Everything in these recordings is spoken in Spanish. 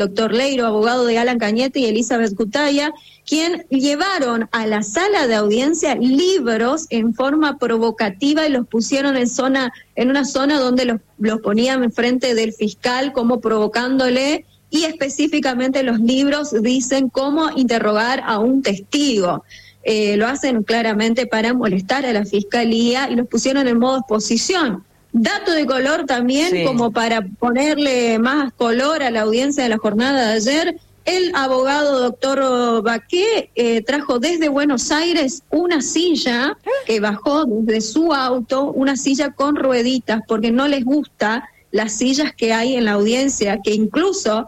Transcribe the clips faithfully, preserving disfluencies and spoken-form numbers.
doctor Leiro, abogado de Alan Cañete, y Elizabeth Cutaya, quien llevaron a la sala de audiencia libros en forma provocativa y los pusieron en zona, en una zona donde los, los ponían enfrente del fiscal como provocándole, y específicamente los libros dicen cómo interrogar a un testigo. Eh, lo hacen claramente para molestar a la fiscalía y los pusieron en modo exposición. Dato de color también, sí, como para ponerle más color a la audiencia de la jornada de ayer, el abogado doctor Baqué eh, trajo desde Buenos Aires una silla que bajó desde su auto, una silla con rueditas, porque no les gusta las sillas que hay en la audiencia, que incluso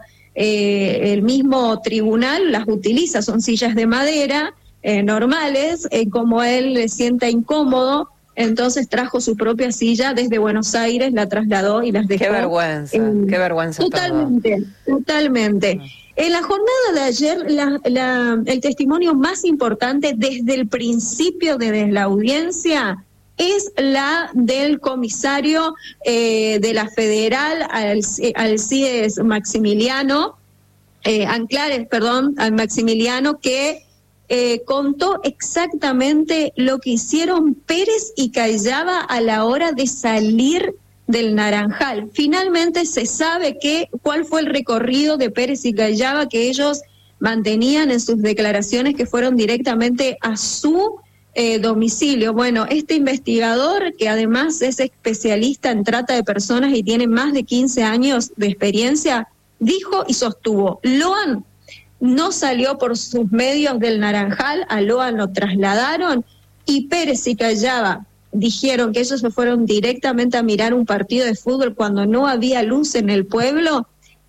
eh, el mismo tribunal las utiliza, son sillas de madera eh, normales, eh, como él le sienta incómodo. Entonces trajo su propia silla desde Buenos Aires, la trasladó y las dejó. Qué vergüenza, eh, qué vergüenza. Totalmente, todo. totalmente. En la jornada de ayer, la, la, el testimonio más importante desde el principio de la audiencia es la del comisario eh, de la Federal, al, Alcides Maximiliano, eh, Anclares, perdón, al Maximiliano, que Eh, contó exactamente lo que hicieron Pérez y Callava a la hora de salir del Naranjal. Finalmente se sabe que, cuál fue el recorrido de Pérez y Callava que ellos mantenían en sus declaraciones, que fueron directamente a su eh, domicilio. Bueno, este investigador, que además es especialista en trata de personas y tiene más de quince años de experiencia, dijo y sostuvo: Loan no salió por sus medios del Naranjal, a Loan lo trasladaron, y Pérez y Callava dijeron que ellos se fueron directamente a mirar un partido de fútbol cuando no había luz en el pueblo,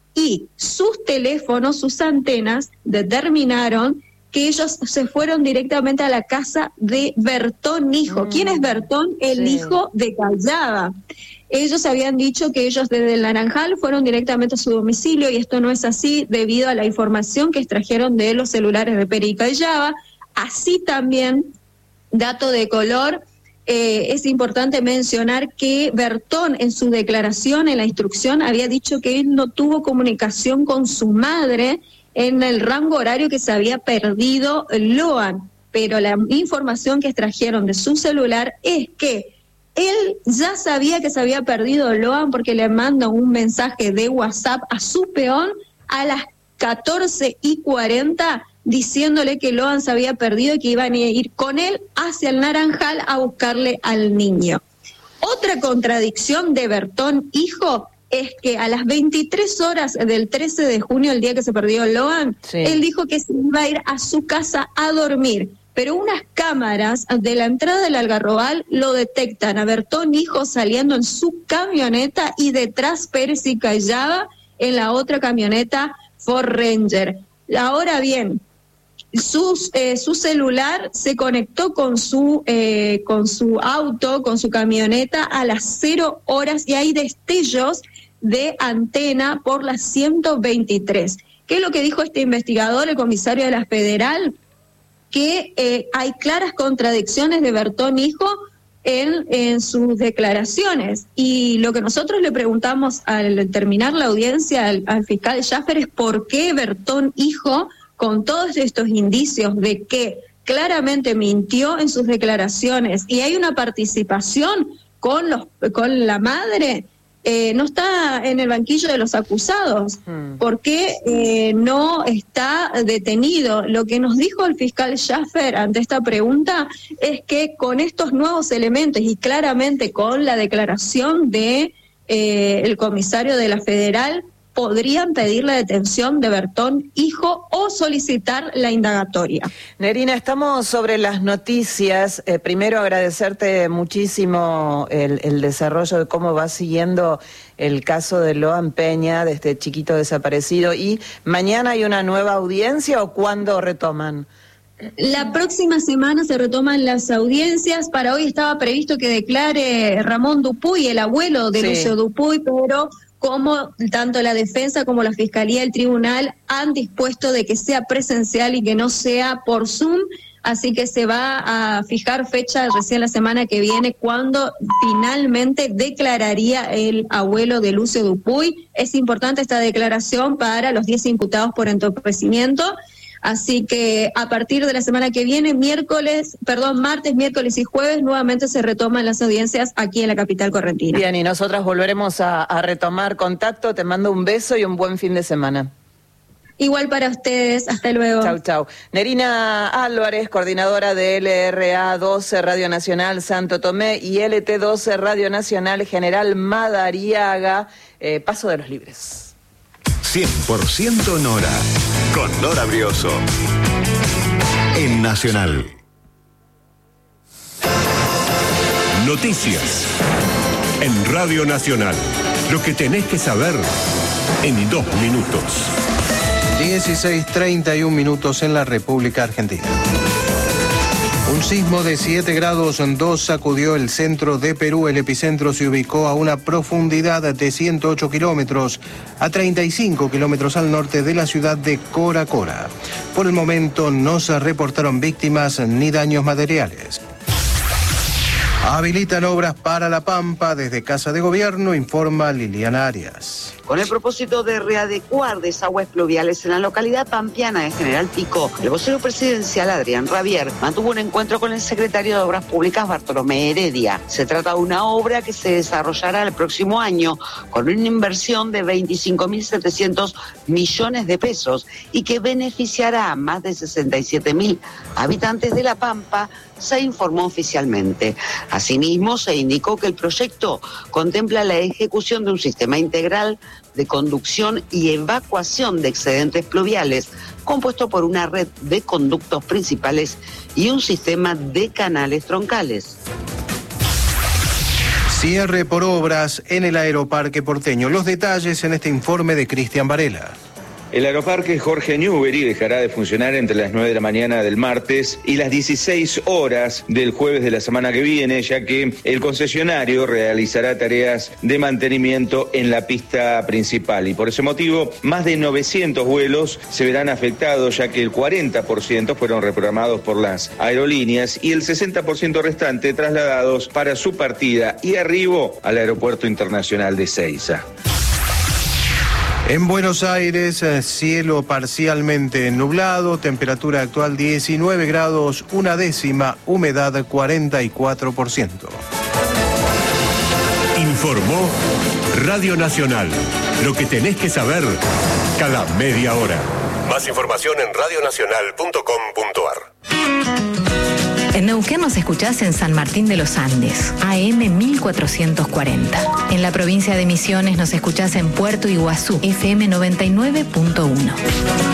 y sus teléfonos, sus antenas, determinaron que ellos se fueron directamente a la casa de Bertón Hijo. Mm, ¿Quién es Bertón? El sí. hijo de Callava. Ellos habían dicho que ellos desde el Naranjal fueron directamente a su domicilio, y esto no es así debido a la información que extrajeron de los celulares de Pérez y Callava. Así también, dato de color, eh, es importante mencionar que Bertón en su declaración, en la instrucción, había dicho que él no tuvo comunicación con su madre en el rango horario que se había perdido Loan, pero la información que extrajeron de su celular es que él ya sabía que se había perdido Loan porque le manda un mensaje de WhatsApp a su peón a las catorce y cuarenta diciéndole que Loan se había perdido y que iban a ir con él hacia el Naranjal a buscarle al niño. Otra contradicción de Bertón Hijo es que a las veintitrés horas del trece de junio, el día que se perdió Loan, sí. él dijo que se iba a ir a su casa a dormir, pero unas cámaras de la entrada del Algarrobal lo detectan a Bertón Hijo saliendo en su camioneta y detrás Pérez y Callava en la otra camioneta Ford Ranger. Ahora bien, sus, eh, su celular se conectó con su, eh, con su auto, con su camioneta a las cero horas y hay destellos de antena por las ciento veintitrés. ¿Qué es lo que dijo este investigador, el comisario de la Federal? Que eh, hay claras contradicciones de Bertón Hijo en, en sus declaraciones. Y lo que nosotros le preguntamos al terminar la audiencia al, al fiscal Schaffer es por qué Bertón Hijo, con todos estos indicios de que claramente mintió en sus declaraciones y hay una participación con, los, con la madre, Eh, no está en el banquillo de los acusados, hmm. porque eh, no está detenido. Lo que nos dijo el fiscal Schaffer ante esta pregunta es que con estos nuevos elementos y claramente con la declaración de eh, el comisario de la Federal, podrían pedir la detención de Bertón Hijo o solicitar la indagatoria. Nerina, estamos sobre las noticias. Eh, primero agradecerte muchísimo el, el desarrollo de cómo va siguiendo el caso de Loan Peña, de este chiquito desaparecido. ¿Y mañana hay una nueva audiencia o cuándo retoman? La próxima semana se retoman las audiencias. Para hoy estaba previsto que declare Ramón Dupuy, el abuelo de sí. Lucio Dupuy, pero como tanto la defensa como la fiscalía y el tribunal han dispuesto de que sea presencial y que no sea por Zoom. así que se va a fijar fecha recién la semana que viene cuando finalmente declararía el abuelo de Lucio Dupuy. Es importante esta declaración para los diez imputados por entorpecimiento. Así que a partir de la semana que viene, miércoles, perdón, martes, miércoles y jueves, nuevamente se retoman las audiencias aquí en la capital correntina. Bien, y nosotras volveremos a, a retomar contacto. Te mando un beso y un buen fin de semana. Igual para ustedes, hasta luego. Chau, chau. Nerina Álvarez, coordinadora de L R A doce Radio Nacional Santo Tomé y L T doce Radio Nacional General Madariaga. Eh, Paso de los Libres. cien por ciento Nora, con Nora Brioso, en Nacional. Noticias, en Radio Nacional. Lo que tenés que saber en dos minutos. dieciséis treinta y un minutos en la República Argentina. Un sismo de siete grados dos sacudió el centro de Perú. El epicentro se ubicó a una profundidad de ciento ocho kilómetros, a treinta y cinco kilómetros al norte de la ciudad de Cora Cora. Por el momento no se reportaron víctimas ni daños materiales. Habilitan obras para La Pampa desde Casa de Gobierno, informa Liliana Arias. Con el propósito de readecuar desagües pluviales en la localidad pampeana de General Pico, el vocero presidencial Adrián Rabier mantuvo un encuentro con el secretario de Obras Públicas Bartolomé Heredia. Se trata de una obra que se desarrollará el próximo año con una inversión de veinticinco mil setecientos millones de pesos y que beneficiará a más de sesenta y siete mil habitantes de La Pampa, se informó oficialmente. Asimismo, se indicó que el proyecto contempla la ejecución de un sistema integral de conducción y evacuación de excedentes pluviales, compuesto por una red de conductos principales y un sistema de canales troncales. Cierre por obras en el Aeroparque porteño. Los detalles en este informe de Cristian Varela. El aeroparque Jorge Newbery dejará de funcionar entre las nueve de la mañana del martes y las dieciséis horas del jueves de la semana que viene, ya que el concesionario realizará tareas de mantenimiento en la pista principal y por ese motivo más de novecientos vuelos se verán afectados, ya que el cuarenta por ciento fueron reprogramados por las aerolíneas y el sesenta por ciento restante trasladados para su partida y arribo al Aeropuerto Internacional de Ezeiza. En Buenos Aires, cielo parcialmente nublado, temperatura actual diecinueve grados, una décima, humedad cuarenta y cuatro por ciento. Informó Radio Nacional. Lo que tenés que saber cada media hora. Más información en radio nacional punto com punto a r. En Neuquén nos escuchás en San Martín de los Andes, A M mil cuatrocientos cuarenta. En la provincia de Misiones nos escuchás en Puerto Iguazú, F M noventa y nueve punto uno.